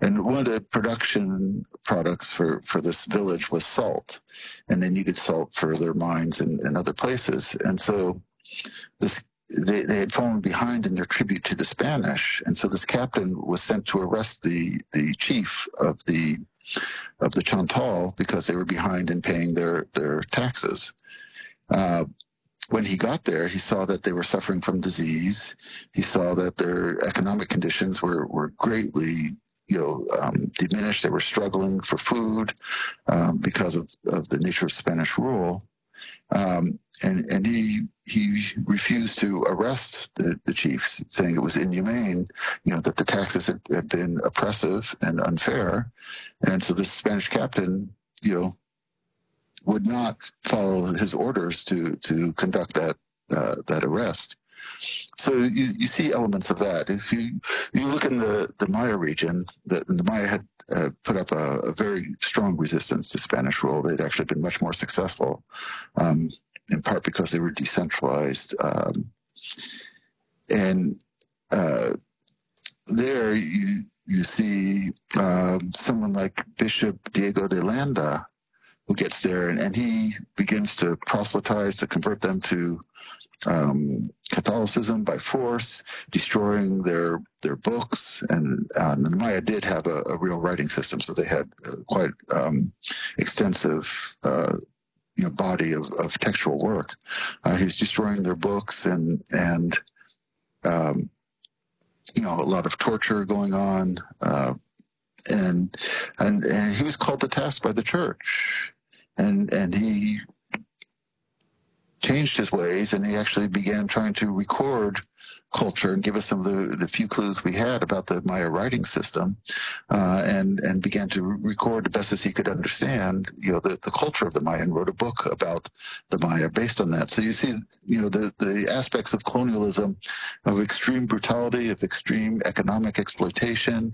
And one of the production products for this village was salt, and they needed salt for their mines and other places. And so they had fallen behind in their tribute to the Spanish, and so this captain was sent to arrest the chief of the Chantal because they were behind in paying their taxes. When he got there, he saw that they were suffering from disease. He saw that their economic conditions were greatly diminished. They were struggling for food because of the nature of Spanish rule. And he refused to arrest the chief, saying it was inhumane, that the taxes had been oppressive and unfair. And so this Spanish captain, would not follow his orders to conduct that arrest. So you see elements of that. If you look in the Maya region, the Maya had put up a very strong resistance to Spanish rule. They'd actually been much more successful, in part because they were decentralized. And there you see someone like Bishop Diego de Landa, who gets there, and he begins to proselytize, to convert them to Catholicism by force, destroying their books. And the Maya did have a real writing system, so they had quite extensive body of textual work. He's destroying their books, and a lot of torture going on. And he was called to task by the church, and he changed his ways, and he actually began trying to record culture and give us some of the few clues we had about the Maya writing system, and began to record the best as he could understand, the culture of the Maya, and wrote a book about the Maya based on that. So you see, the aspects of colonialism, of extreme brutality, of extreme economic exploitation,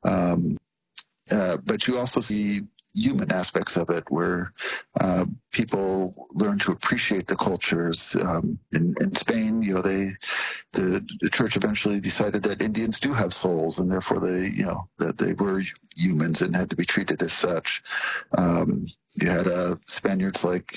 but you also see human aspects of it, where people learn to appreciate the cultures. In Spain, the church eventually decided that Indians do have souls, and therefore that they were humans and had to be treated as such. You had Spaniards like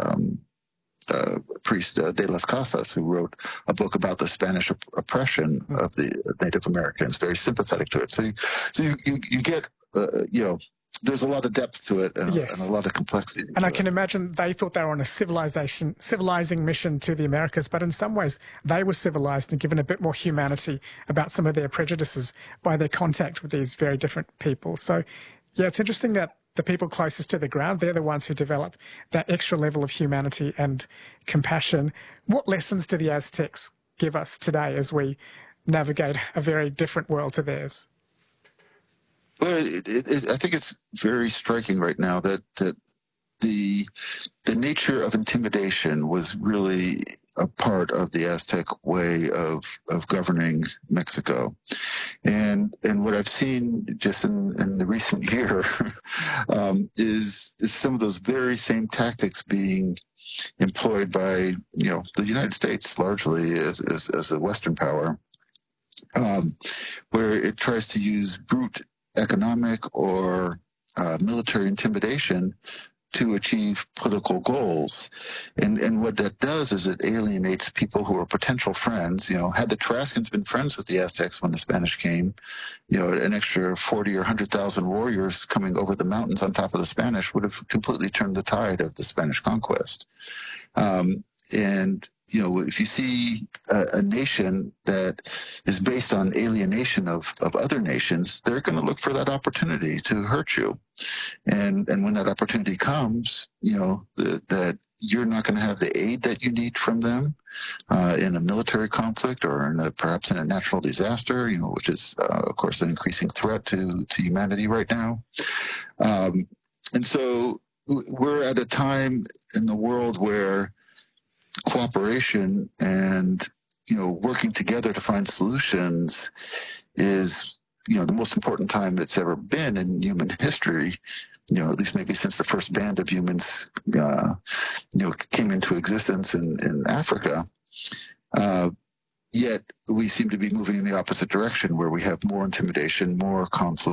priest De las Casas, who wrote a book about the Spanish oppression of the Native Americans, very sympathetic to it. So you get there's a lot of depth to it, and a lot of complexity. And I can imagine they thought they were on a civilizing mission to the Americas, but in some ways they were civilized and given a bit more humanity about some of their prejudices by their contact with these very different people. So, it's interesting that the people closest to the ground, they're the ones who develop that extra level of humanity and compassion. What lessons do the Aztecs give us today as we navigate a very different world to theirs? Well, I think it's very striking right now that the nature of intimidation was really a part of the Aztec way of governing Mexico. And what I've seen just in the recent year is some of those very same tactics being employed by the United States largely as a Western power, where it tries to use brute economic or military intimidation to achieve political goals. And what that does is it alienates people who are potential friends. Had the Tarascans been friends with the Aztecs when the Spanish came, an extra 40 or 100,000 warriors coming over the mountains on top of the Spanish would have completely turned the tide of the Spanish conquest. And if you see a nation that is based on alienation of other nations, they're going to look for that opportunity to hurt you. And when that opportunity comes, that you're not going to have the aid that you need from them in a military conflict or perhaps in a natural disaster, which is, of course, an increasing threat to humanity right now. And so we're at a time in the world where cooperation and working together to find solutions is the most important time it's ever been in human history, at least maybe since the first band of humans came into existence in Africa. Yet we seem to be moving in the opposite direction, where we have more intimidation, more conflict.